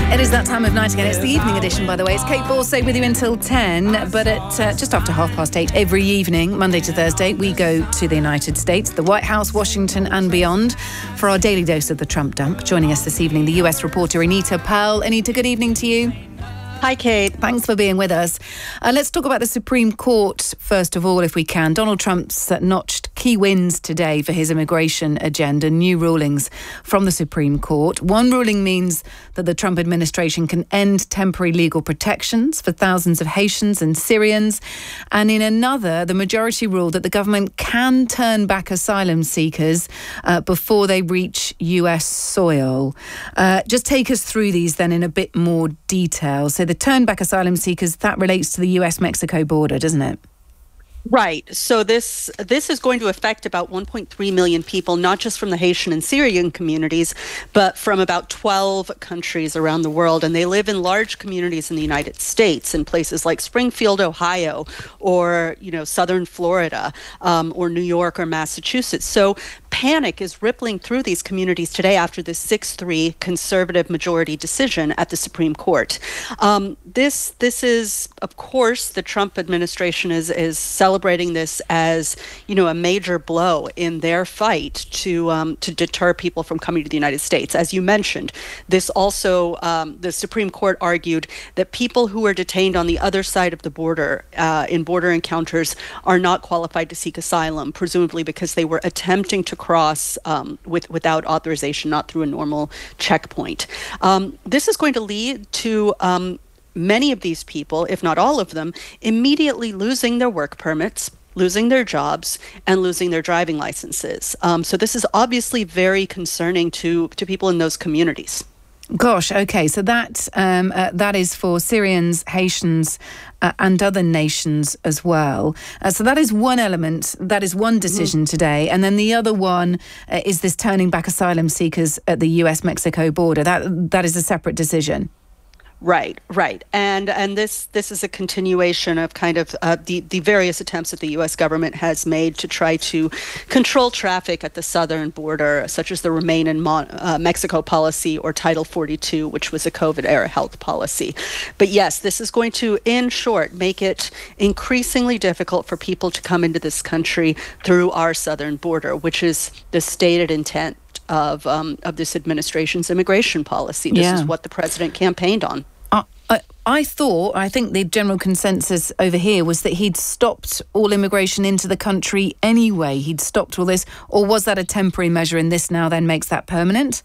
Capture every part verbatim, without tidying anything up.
It is that time of night again. It's the evening edition, by the way. It's Kate Borsay with you until ten, but at uh, just after half past eight every evening, Monday to Thursday, we go to the United States, the White House, Washington and beyond for our daily dose of the Trump dump. Joining us this evening, the U S reporter Anita Powell. Anita, good evening to you. Hi, Kate. Thanks for being with us. Uh, let's talk about the Supreme Court, first of all, if we can. Donald Trump's uh, notched key wins today for his immigration agenda, new rulings from the Supreme Court. One ruling means that the Trump administration can end temporary legal protections for thousands of Haitians and Syrians. And in another, the majority ruled that the government can turn back asylum seekers uh, before they reach U S soil. Uh, just take us through these then in a bit more detail. So the turn back asylum seekers, that relates to the U S Mexico border, doesn't it? Right. So this this is going to affect about one point three million people, not just from the Haitian and Syrian communities, but from about twelve countries around the world. And they live in large communities in the United States, in places like Springfield, Ohio, or, you know, southern Florida, um, or New York or Massachusetts. So panic is rippling through these communities today after this six three conservative majority decision at the Supreme Court. Um, this this is, of course, the Trump administration is is celebrating this as, you know, a major blow in their fight to um, to deter people from coming to the United States. As you mentioned, this also, um, the Supreme Court argued that people who are detained on the other side of the border uh, in border encounters are not qualified to seek asylum, presumably because they were attempting to cross um, with without authorization, not through a normal checkpoint. Um, this is going to lead to um, many of these people, if not all of them, immediately losing their work permits, losing their jobs, and losing their driving licenses. Um, so this is obviously very concerning to, to people in those communities. Gosh, okay, so that um, uh, that is for Syrians, Haitians, uh, and other nations as well. Uh, so that is one element, that is one decision mm-hmm. today. And then the other one uh, is this turning back asylum seekers at the U S Mexico border. That that is a separate decision. Right, right. And and this this is a continuation of kind of uh, the, the various attempts that the U S government has made to try to control traffic at the southern border, such as the Remain in Mon- uh, Mexico policy or Title forty-two, which was a COVID-era health policy. But yes, this is going to, in short, make it increasingly difficult for people to come into this country through our southern border, which is the stated intent of um, of this administration's immigration policy. This yeah. is what the president campaigned on. Uh, I, I thought, I think the general consensus over here was that he'd stopped all immigration into the country anyway. He'd stopped all this. Or was that a temporary measure and this now then makes that permanent?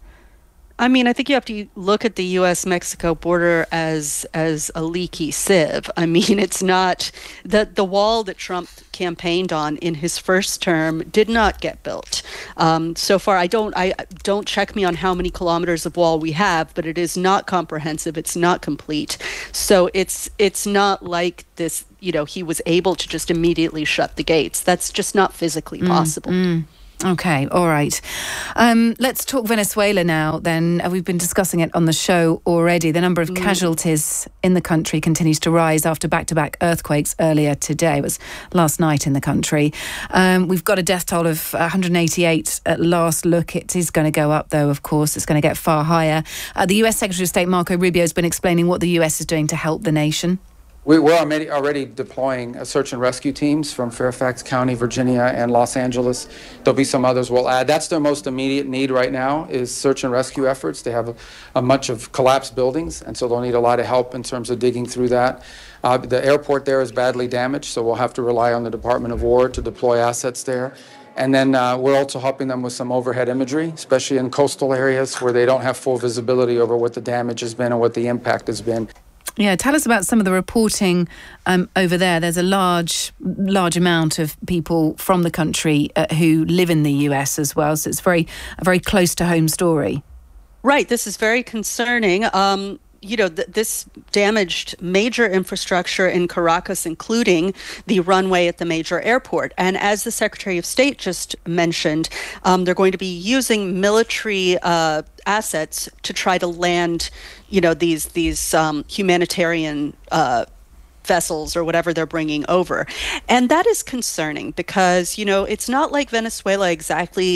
I mean, I think you have to look at the U S Mexico border as as a leaky sieve. I mean, it's not the the wall that Trump campaigned on in his first term did not get built. Um, so far, I don't I don't check me on how many kilometers of wall we have, but it is not comprehensive. It's not complete. So it's it's not like this. You know, he was able to just immediately shut the gates. That's just not physically mm, possible. Mm. Okay, all right. Um, let's talk Venezuela now then. Uh, we've been discussing it on the show already. The number of mm. casualties in the country continues to rise after back-to-back earthquakes earlier today. It was last night in the country. Um, we've got a death toll of one hundred eighty-eight at last look. It is going to go up, though, of course. It's going to get far higher. Uh, the U S Secretary of State Marco Rubio has been explaining what the U S is doing to help the nation. We, we're already, already deploying uh, search and rescue teams from Fairfax County, Virginia, and Los Angeles. There'll be some others we'll add. That's their most immediate need right now is search and rescue efforts. They have a, a much of collapsed buildings, and so they'll need a lot of help in terms of digging through that. Uh, the airport there is badly damaged, so we'll have to rely on the Department of War to deploy assets there. And then uh, we're also helping them with some overhead imagery, especially in coastal areas where they don't have full visibility over what the damage has been and what the impact has been. Yeah, tell us about some of the reporting um, over there. There's a large, large amount of people from the country uh, who live in the U S as well. So it's very, a very close to home story. Right. This is very concerning. Um, you know, th- this damaged major infrastructure in Caracas, including the runway at the major airport. And as the Secretary of State just mentioned, um, they're going to be using military uh, assets to try to land, you know, these these um, humanitarian uh, vessels or whatever they're bringing over. And that is concerning because, you know, it's not like Venezuela exactly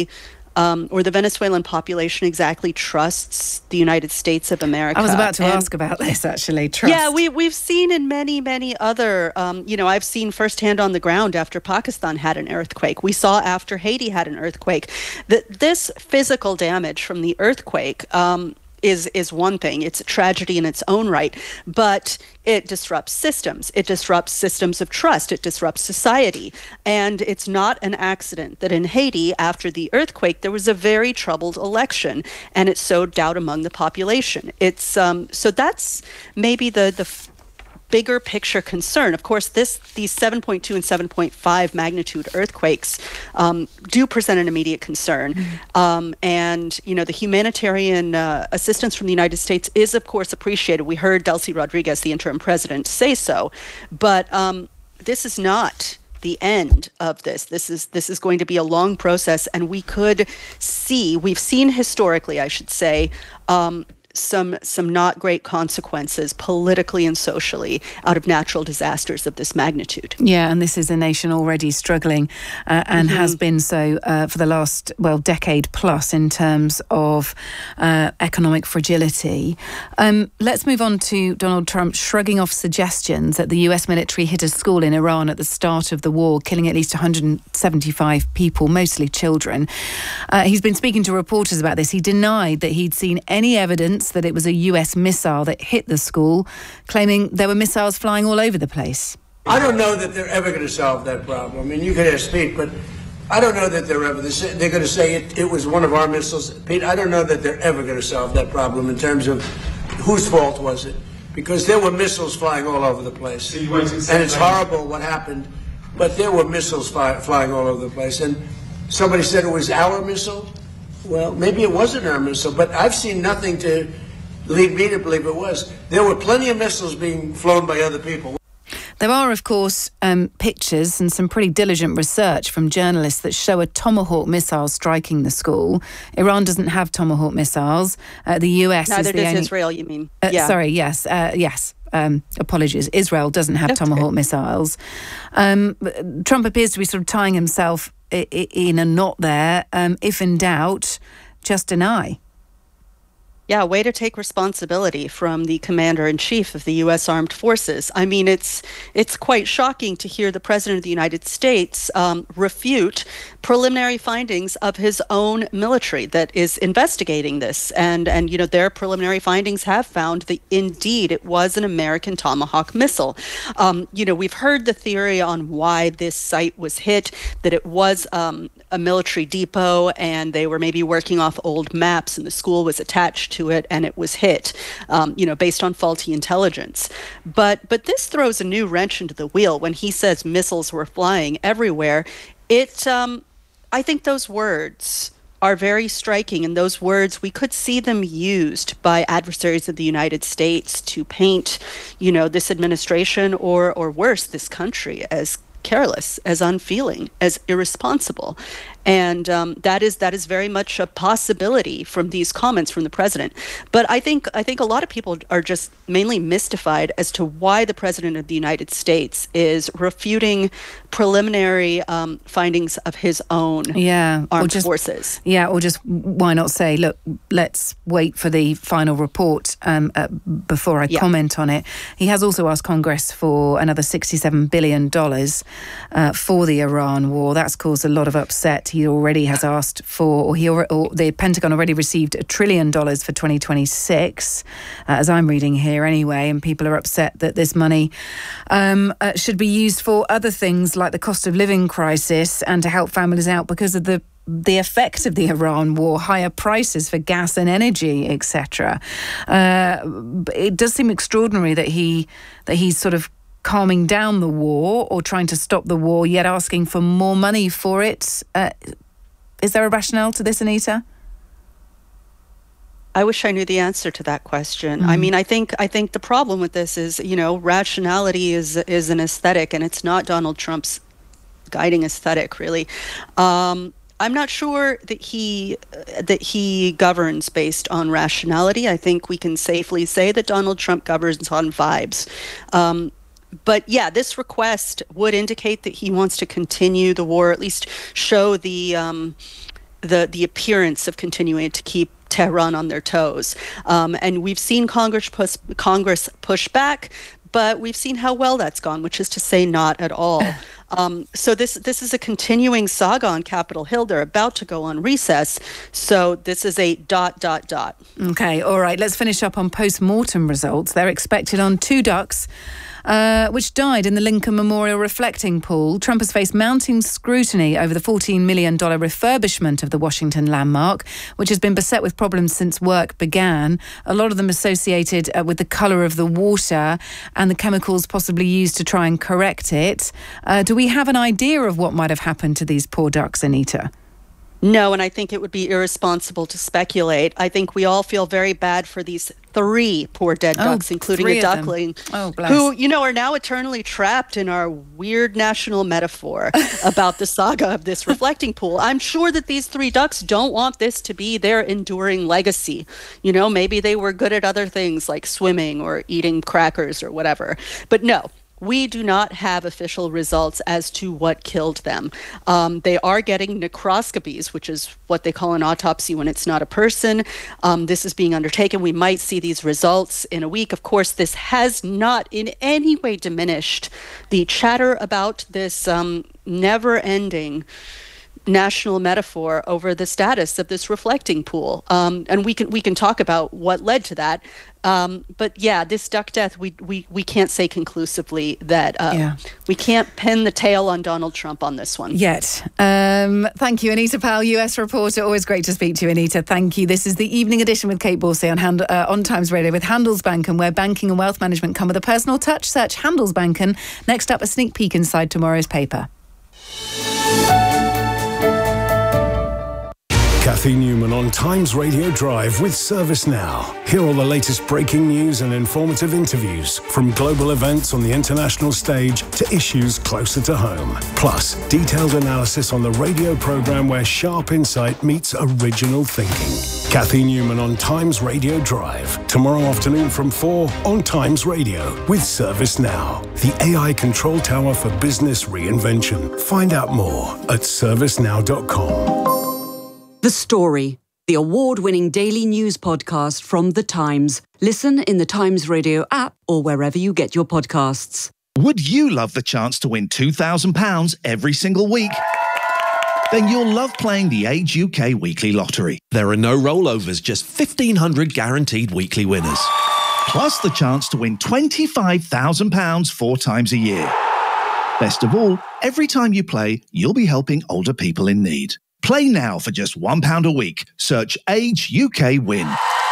um, or the Venezuelan population exactly trusts the United States of America. I was about to and, ask about this, actually. Trust. Yeah, we, we've seen in many, many other, um, you know, I've seen firsthand on the ground after Pakistan had an earthquake. We saw after Haiti had an earthquake that this physical damage from the earthquake um, is is one thing. It's a tragedy in its own right, but it disrupts systems. It disrupts systems of trust. It disrupts society. And it's not an accident that in Haiti, after the earthquake, there was a very troubled election, and it sowed doubt among the population. It's um, so that's maybe the the bigger picture concern. Of course, this these seven point two and seven point five magnitude earthquakes um, do present an immediate concern. Mm-hmm. Um, and, you know, the humanitarian uh, assistance from the United States is, of course, appreciated. We heard Delcy Rodriguez, the interim president, say so. But um, this is not the end of this. This is this is going to be a long process, and we could see, we've seen historically, I should say, um, some some not great consequences politically and socially out of natural disasters of this magnitude. Yeah, and this is a nation already struggling uh, and mm-hmm. has been so uh, for the last, well, decade plus in terms of uh, economic fragility. Um, let's move on to Donald Trump shrugging off suggestions that the U S military hit a school in Iran at the start of the war, killing at least one hundred seventy-five people, mostly children. Uh, he's been speaking to reporters about this. He denied that he'd seen any evidence that it was a U S missile that hit the school, claiming there were missiles flying all over the place. I don't know that they're ever going to solve that problem. I mean, you could ask Pete, but I don't know that they're ever, they're going to say it, it was one of our missiles. Pete, I don't know that they're ever going to solve that problem in terms of whose fault was it, because there were missiles flying all over the place. So you went and it's horrible what happened, but there were missiles fly, flying all over the place. And somebody said it was our missile. Well, maybe it wasn't our missile, but I've seen nothing to lead me to believe it was. There were plenty of missiles being flown by other people. There are, of course, um, pictures and some pretty diligent research from journalists that show a Tomahawk missile striking the school. Iran doesn't have Tomahawk missiles. Uh, the U S Neither is the does only... Israel, you mean? Uh, yeah. Sorry, yes, uh, yes. Um, apologies. Israel doesn't have That's Tomahawk okay. missiles. Um, Trump appears to be sort of tying himself in a knot there. Um, if in doubt, just deny. Yeah, way to take responsibility from the commander-in-chief of the U S Armed Forces. I mean, it's it's quite shocking to hear the President of the United States um, refute preliminary findings of his own military that is investigating this. And, and, you know, their preliminary findings have found that indeed it was an American Tomahawk missile. Um, you know, we've heard the theory on why this site was hit, that it was um, a military depot and they were maybe working off old maps and the school was attached to it and it was hit, um, you know, based on faulty intelligence. But but this throws a new wrench into the wheel when he says missiles were flying everywhere. It, um, I think those words are very striking, and those words, we could see them used by adversaries of the United States to paint, you know, this administration or or worse, this country as careless, as unfeeling, as irresponsible. And um, that is that is very much a possibility from these comments from the president. But I think I think a lot of people are just mainly mystified as to why the president of the United States is refuting preliminary um, findings of his own yeah, armed or just, forces. Yeah, or just why not say, look, let's wait for the final report um, uh, before I yeah. comment on it. He has also asked Congress for another sixty-seven billion dollars uh, for the Iran war. That's caused a lot of upset. He already has asked for, or he or, or the Pentagon already received a trillion dollars for twenty twenty-six, uh, as I'm reading here anyway, and people are upset that this money um, uh, should be used for other things like the cost of living crisis and to help families out because of the the effect of the Iran war, higher prices for gas and energy, et cetera. Uh, it does seem extraordinary that he that he's sort of calming down the war or trying to stop the war, yet asking for more money for it. Uh, is there a rationale to this, Anita? I wish I knew the answer to that question. Mm. I mean, I think I think the problem with this is, you know, rationality is is an aesthetic, and it's not Donald Trump's guiding aesthetic, really. Um, I'm not sure that he uh, that he governs based on rationality. I think we can safely say that Donald Trump governs on vibes. Um, But yeah, this request would indicate that he wants to continue the war, at least show the um, the the appearance of continuing to keep Tehran on their toes. Um, and we've seen Congress push, Congress push back, but we've seen how well that's gone, which is to say not at all. Um, so this this is a continuing saga on Capitol Hill. They're about to go on recess. So this is a dot, dot, dot. Okay, all right. Let's finish up on post-mortem results. They're expected on two ducks, Uh, which died in the Lincoln Memorial reflecting pool. Trump has faced mounting scrutiny over the fourteen million dollars refurbishment of the Washington landmark, which has been beset with problems since work began. A lot of them associated uh, with the colour of the water and the chemicals possibly used to try and correct it. Uh, do we have an idea of what might have happened to these poor ducks, Anita? No, and I think it would be irresponsible to speculate. I think we all feel very bad for these three poor dead Oh, ducks, including three a of them. duckling, Oh, bless. who, you know, are now eternally trapped in our weird national metaphor about the saga of this reflecting pool. I'm sure that these three ducks don't want this to be their enduring legacy. You know, maybe they were good at other things like swimming or eating crackers or whatever. But no. We do not have official results as to what killed them. Um, they are getting necroscopies, which is what they call an autopsy when it's not a person. Um, this is being undertaken. We might see these results in a week. Of course, this has not in any way diminished the chatter about this um, never-ending national metaphor over the status of this reflecting pool. Um, and we can we can talk about what led to that. Um, but yeah, this duck death, we we, we can't say conclusively that uh, Yeah. we can't pin the tail on Donald Trump on this one. Yet. Um, thank you, Anita Powell, U S reporter. Always great to speak to you, Anita. Thank you. This is the Evening Edition with Kate Borsay on, Hand- uh, on Times Radio with Handelsbanken, where banking and wealth management come with a personal touch. Search Handelsbanken. Next up, a sneak peek inside tomorrow's paper. Kathy Newman on Times Radio Drive with ServiceNow. Hear all the latest breaking news and informative interviews, from global events on the international stage to issues closer to home. Plus, detailed analysis on the radio program where sharp insight meets original thinking. Kathy Newman on Times Radio Drive. Tomorrow afternoon from four on Times Radio with ServiceNow, the A I control tower for business reinvention. Find out more at service now dot com. The Story, the award-winning daily news podcast from The Times. Listen in the Times Radio app or wherever you get your podcasts. Would you love the chance to win two thousand pounds every single week? Then you'll love playing the Age U K Weekly Lottery. There are no rollovers, just fifteen hundred guaranteed weekly winners. Plus the chance to win twenty-five thousand pounds four times a year. Best of all, every time you play, you'll be helping older people in need. Play now for just one pound a week. Search Age U K Win.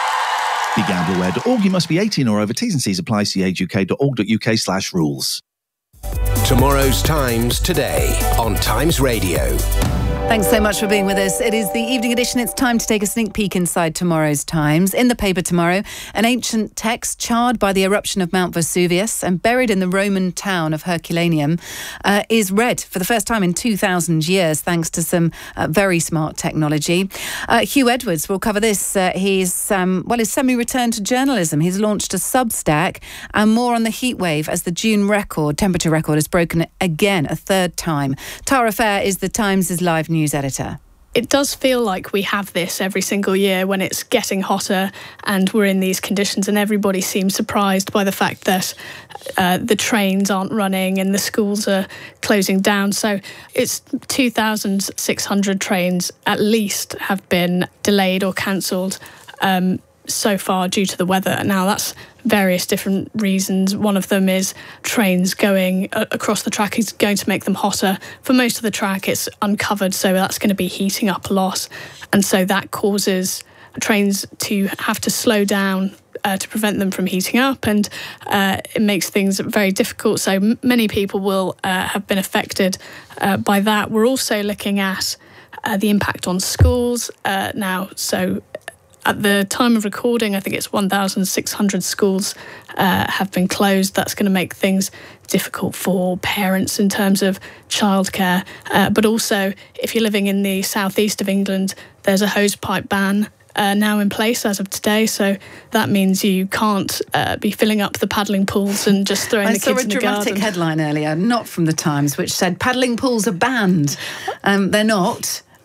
Be gamble aware dot org. You must be eighteen or over. T's and C's apply. See age u k dot org dot u k slash rules. Tomorrow's Times today on Times Radio. Thanks so much for being with us. It is the Evening Edition. It's time to take a sneak peek inside tomorrow's Times. In the paper tomorrow, an ancient text charred by the eruption of Mount Vesuvius and buried in the Roman town of Herculaneum uh, is read for the first time in two thousand years, thanks to some uh, very smart technology. Uh, Hugh Edwards will cover this. Uh, he's, um, well, his semi-return to journalism. He's launched a Substack, and more on the heatwave as the June record, temperature record, is broken again a third time. Tara Fair is the Times' live news editor. It does feel like we have this every single year when it's getting hotter and we're in these conditions, and everybody seems surprised by the fact that uh, the trains aren't running and the schools are closing down. So it's two thousand six hundred trains at least have been delayed or cancelled um, so far due to the weather. Now, that's various different reasons. One of them is trains going uh, across the track is going to make them hotter. For most of the track, it's uncovered, so that's going to be heating up a lot. And so that causes trains to have to slow down uh, to prevent them from heating up, and uh, it makes things very difficult. So m- many people will uh, have been affected uh, by that. We're also looking at uh, the impact on schools uh, now. So at the time of recording, I think it's one thousand six hundred schools uh, have been closed. That's going to make things difficult for parents in terms of childcare. Uh, but also, if you're living in the southeast of England, there's a hosepipe ban uh, now in place as of today. So that means you can't uh, be filling up the paddling pools and just throwing I the kids in the garden. I saw a dramatic headline earlier, not from the Times, which said paddling pools are banned. Um, they're not.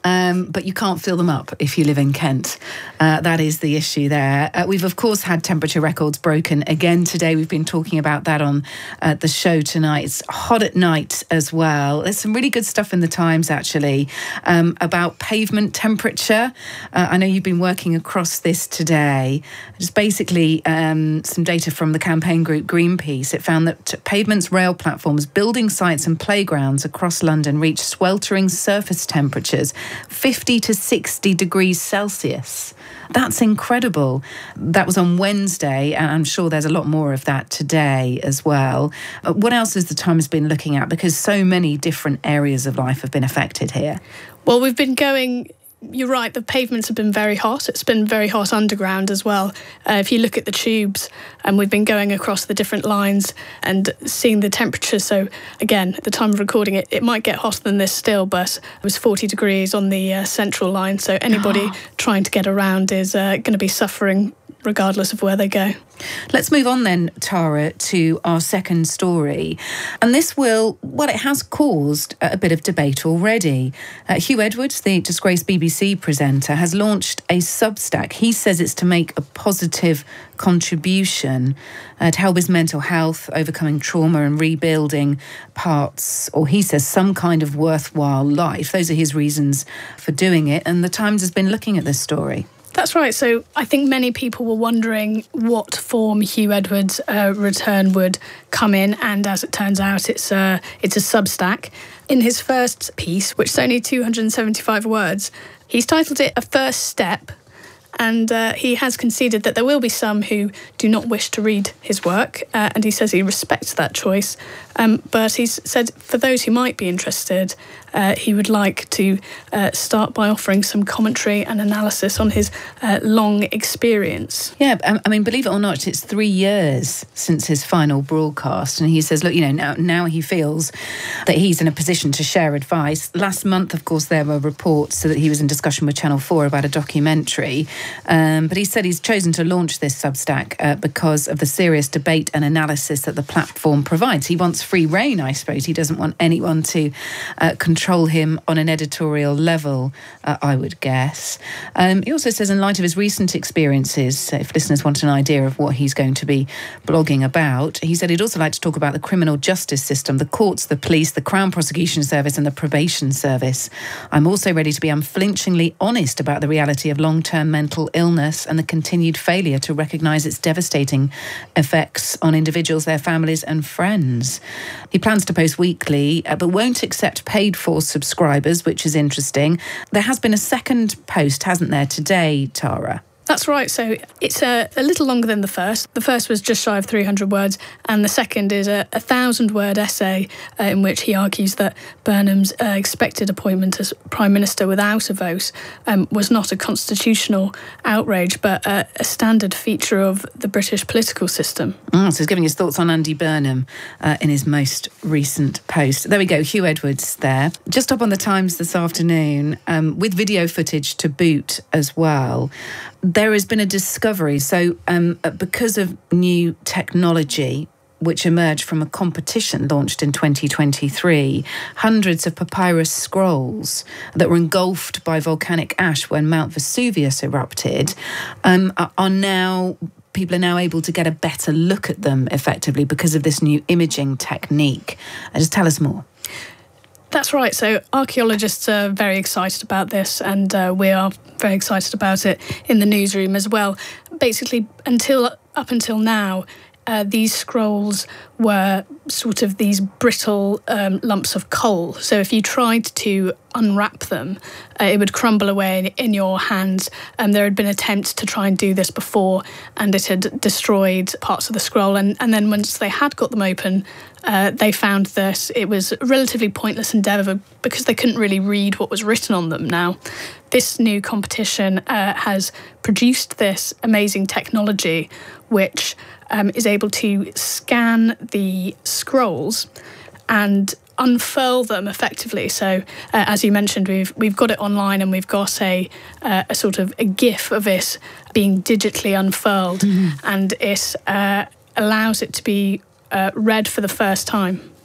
um, but you can't fill them up if you live in Kent. Uh, that is the issue there. Uh, we've, of course, had temperature records broken again today. We've been talking about that on uh, the show tonight. It's hot at night as well. There's some really good stuff in the Times, actually, um, about pavement temperature. Uh, I know you've been working across this today. Just basically um, some data from the campaign group Greenpeace. It found that pavements, rail platforms, building sites and playgrounds across London reached sweltering surface temperatures, fifty to sixty degrees Celsius. That's incredible. That was on Wednesday, and I'm sure there's a lot more of that today as well. Uh, what else has the Times been looking at? Because so many different areas of life have been affected here. Well, we've been going... You're right, the pavements have been very hot. It's been very hot underground as well. Uh, if you look at the tubes, and we've been going across the different lines and seeing the temperature. So again, at the time of recording it, it might get hotter than this still, but it was forty degrees on the uh, central line. So anybody trying to get around is uh, going to be suffering regardless of where they go. Let's move on then, Tara, to our second story. And this will, well, it has caused a bit of debate already. Uh, Hugh Edwards, the disgraced B B C presenter, has launched a Substack. He says it's to make a positive contribution uh, to help his mental health, overcoming trauma and rebuilding parts, or he says some kind of worthwhile life. Those are his reasons for doing it. And the Times has been looking at this story. That's right. So I think many people were wondering what form Hugh Edwards' uh, return would come in, and as it turns out, it's a, it's a Substack. In his first piece, which is only two hundred seventy-five words, he's titled it A First Step, and uh, he has conceded that there will be some who do not wish to read his work, uh, and he says he respects that choice. Um, but he's said for those who might be interested, uh, he would like to uh, start by offering some commentary and analysis on his uh, long experience. Yeah, I mean, believe it or not, it's three years since his final broadcast. And he says, look, you know, now, now he feels that he's in a position to share advice. Last month, of course, there were reports that he was in discussion with Channel four about a documentary. Um, but he said he's chosen to launch this Substack uh, because of the serious debate and analysis that the platform provides. He wants free rein, I suppose. He doesn't want anyone to uh, control him on an editorial level, uh, I would guess. Um, he also says in light of his recent experiences, if listeners want an idea of what he's going to be blogging about, he said he'd also like to talk about the criminal justice system, the courts, the police, the Crown Prosecution Service and the Probation Service. I'm also ready to be unflinchingly honest about the reality of long-term mental illness and the continued failure to recognise its devastating effects on individuals, their families and friends. He plans to post weekly, uh, but won't accept paid-for subscribers, which is interesting. There has been a second post, hasn't there, today, Tara? That's right. So it's a, a little longer than the first. The first was just shy of three hundred words, and the second is a, a thousand-word essay uh, in which he argues that Burnham's uh, expected appointment as Prime Minister without a vote um, was not a constitutional outrage, but uh, a standard feature of the British political system. Mm, so he's giving his thoughts on Andy Burnham uh, in his most recent post. There we go, Hugh Edwards there. Just up on the Times this afternoon, um, with video footage to boot as well. There has been a discovery. So um, because of new technology, which emerged from a competition launched in twenty twenty-three, hundreds of papyrus scrolls that were engulfed by volcanic ash when Mount Vesuvius erupted um, are now... People are now able to get a better look at them effectively because of this new imaging technique. Uh, just tell us more. That's right. So archaeologists are very excited about this, and uh, we are very excited about it in the newsroom as well. Basically, until up until now, uh, these scrolls were sort of these brittle um, lumps of coal. So if you tried to unwrap them, uh, it would crumble away in, in your hands. And um, there had been attempts to try and do this before, and it had destroyed parts of the scroll. And, and then once they had got them open, uh, they found that it was a relatively pointless endeavour because they couldn't really read what was written on them. Now, this new competition uh, has produced this amazing technology which um, is able to scan the scrolls and unfurl them effectively. So, uh, as you mentioned, we've we've got it online, and we've got a uh, a sort of a GIF of it being digitally unfurled, mm-hmm. and it uh, allows it to be uh, read for the first time.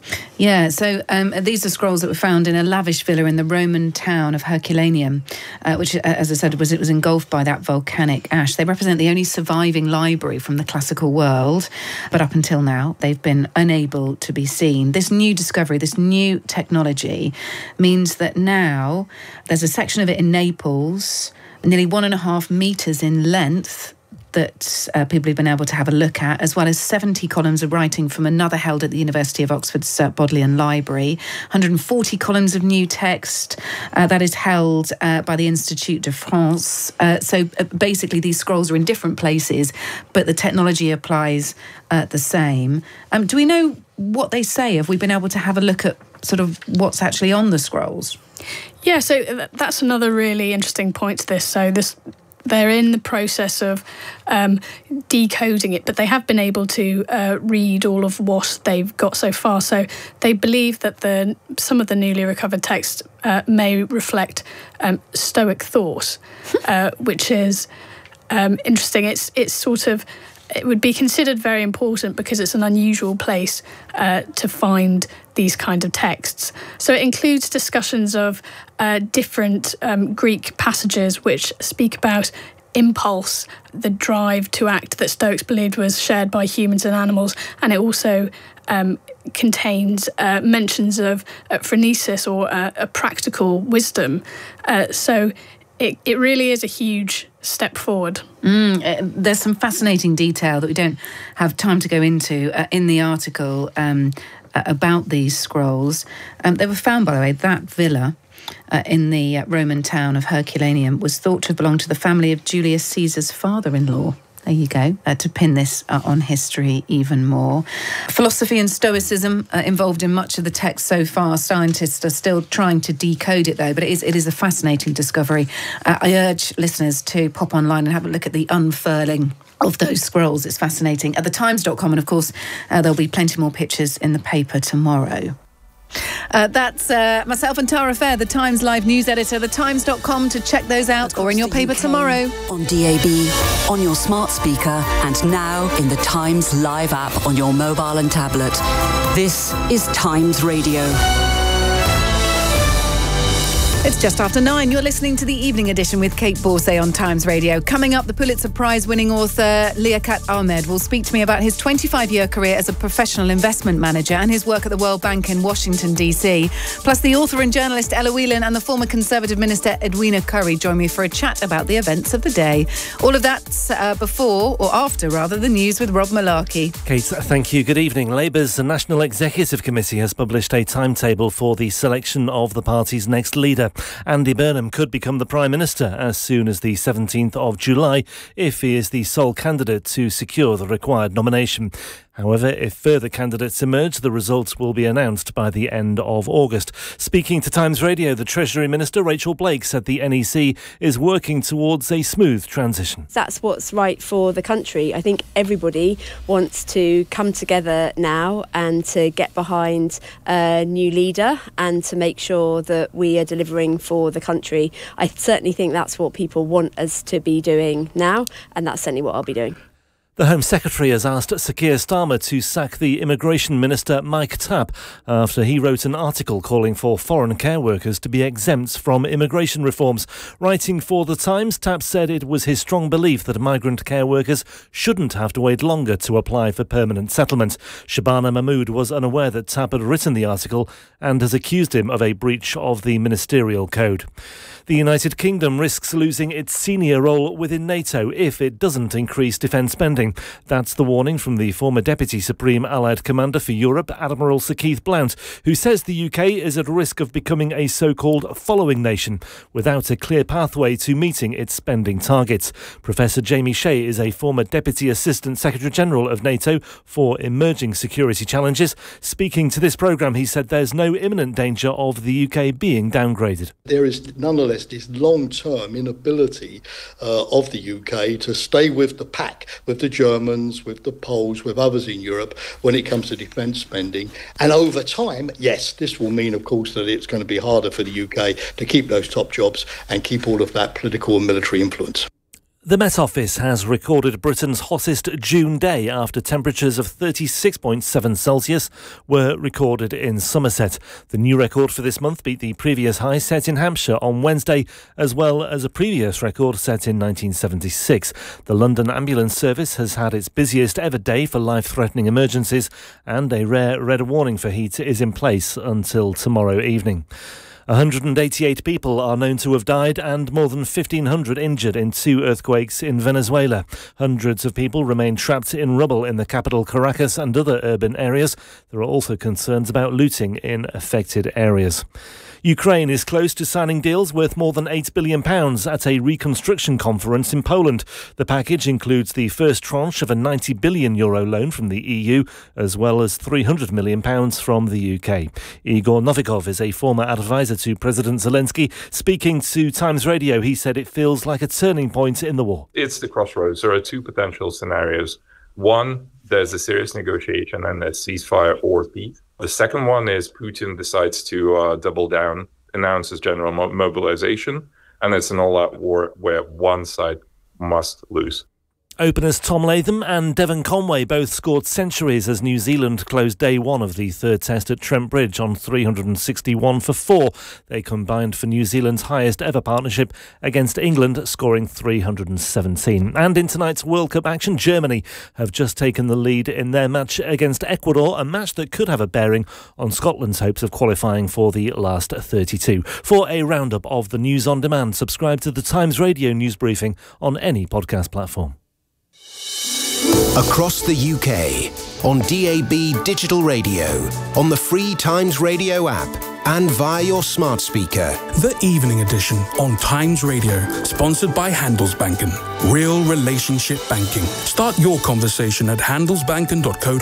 Yeah, so um, these are scrolls that were found in a lavish villa in the Roman town of Herculaneum, uh, which, uh, as I said, was it was engulfed by that volcanic ash. They represent the only surviving library from the classical world, but up until now, they've been unable to be seen. This new discovery, this new technology, means that now there's a section of it in Naples, nearly one and a half metres in length, that uh, people have been able to have a look at, as well as seventy columns of writing from another held at the University of Oxford's uh, Bodleian Library, one hundred forty columns of new text uh, that is held uh, by the Institut de France. Uh, so uh, basically these scrolls are in different places, but the technology applies uh, the same. Um, do we know what they say? Have we been able to have a look at sort of what's actually on the scrolls? Yeah, so that's another really interesting point to this. So this... They're in the process of um, decoding it, but they have been able to uh, read all of what they've got so far. So they believe that the some of the newly recovered text uh, may reflect um, Stoic thought, uh, which is um, interesting. It's it's sort of it would be considered very important because it's an unusual place uh, to find these kind of texts. So it includes discussions of uh, different um, Greek passages which speak about impulse, the drive to act that Stoics believed was shared by humans and animals, and it also um, contains uh, mentions of uh, phronesis or uh, a practical wisdom. Uh, so it, it really is a huge step forward. Mm, uh, there's some fascinating detail that we don't have time to go into uh, in the article um, uh, about these scrolls. Um, they were found, by the way, that villa uh, in the uh, Roman town of Herculaneum was thought to have belonged to the family of Julius Caesar's father-in-law. There you go, uh, to pin this uh, on history even more. Philosophy and Stoicism uh, involved in much of the text so far. Scientists are still trying to decode it, though, but it is, it is a fascinating discovery. Uh, I urge listeners to pop online and have a look at the unfurling of those scrolls. It's fascinating. At the times dot com, and of course, uh, there'll be plenty more pictures in the paper tomorrow. Uh, that's uh, myself and Tara Fair, the Times live news editor. the times dot com to check those out, or in your paper tomorrow. On D A B, on your smart speaker, and now in the Times live app on your mobile and tablet. This is Times Radio. It's just after nine. You're listening to the Evening Edition with Kate Borsay on Times Radio. Coming up, the Pulitzer Prize-winning author Liaquat Ahmed will speak to me about his twenty-five-year career as a professional investment manager and his work at the World Bank in Washington, D C. Plus, the author and journalist Ella Whelan and the former Conservative Minister Edwina Currie join me for a chat about the events of the day. All of that uh, before, or after, rather, the news with Rob Malarkey. Kate, thank you. Good evening. Labour's National Executive Committee has published a timetable for the selection of the party's next leader. Andy Burnham could become the Prime Minister as soon as the seventeenth of July if he is the sole candidate to secure the required nomination. However, if further candidates emerge, the results will be announced by the end of August. Speaking to Times Radio, the Treasury Minister, Rachel Blake, said the N E C is working towards a smooth transition. That's what's right for the country. I think everybody wants to come together now and to get behind a new leader and to make sure that we are delivering for the country. I certainly think that's what people want us to be doing now, and that's certainly what I'll be doing. The Home Secretary has asked Sir Keir Starmer to sack the Immigration Minister Mike Tapp after he wrote an article calling for foreign care workers to be exempt from immigration reforms. Writing for The Times, Tapp said it was his strong belief that migrant care workers shouldn't have to wait longer to apply for permanent settlement. Shabana Mahmood was unaware that Tapp had written the article and has accused him of a breach of the ministerial code. The United Kingdom risks losing its senior role within NATO if it doesn't increase defence spending. That's the warning from the former Deputy Supreme Allied Commander for Europe, Admiral Sir Keith Blount, who says the U K is at risk of becoming a so-called following nation without a clear pathway to meeting its spending targets. Professor Jamie Shea is a former Deputy Assistant Secretary-General of NATO for emerging security challenges. Speaking to this programme, he said there's no imminent danger of the U K being downgraded. There is nonetheless this long-term inability uh, of the U K to stay with the pack, with the Germans, with the Poles, with others in Europe when it comes to defence spending. And over time, yes, this will mean, of course, that it's going to be harder for the U K to keep those top jobs and keep all of that political and military influence. The Met Office has recorded Britain's hottest June day after temperatures of thirty-six point seven Celsius were recorded in Somerset. The new record for this month beat the previous high set in Hampshire on Wednesday, as well as a previous record set in nineteen seventy-six. The London Ambulance Service has had its busiest ever day for life-threatening emergencies, and a rare red warning for heat is in place until tomorrow evening. one hundred eighty-eight people are known to have died and more than fifteen hundred injured in two earthquakes in Venezuela. Hundreds of people remain trapped in rubble in the capital Caracas and other urban areas. There are also concerns about looting in affected areas. Ukraine is close to signing deals worth more than eight billion pounds at a reconstruction conference in Poland. The package includes the first tranche of a ninety billion euro loan from the E U, as well as three hundred million pounds from the U K. Igor Novikov is a former advisor to President Zelensky. Speaking to Times Radio, he said it feels like a turning point in the war. It's the crossroads. There are two potential scenarios. One, there's a serious negotiation and a ceasefire or peace. The second one is Putin decides to uh, double down, announces general mo- mobilization, and it's an all-out war where one side must lose. Openers Tom Latham and Devon Conway both scored centuries as New Zealand closed day one of the third test at Trent Bridge on three hundred sixty-one for four. They combined for New Zealand's highest ever partnership against England, scoring three hundred seventeen. And in tonight's World Cup action, Germany have just taken the lead in their match against Ecuador, a match that could have a bearing on Scotland's hopes of qualifying for the last thirty-two. For a roundup of the news on demand, subscribe to the Times Radio news briefing on any podcast platform. Across the U K, on D A B digital radio, on the free Times Radio app, and via your smart speaker. The Evening Edition on Times Radio, sponsored by Handelsbanken. Real relationship banking. Start your conversation at handelsbanken dot co.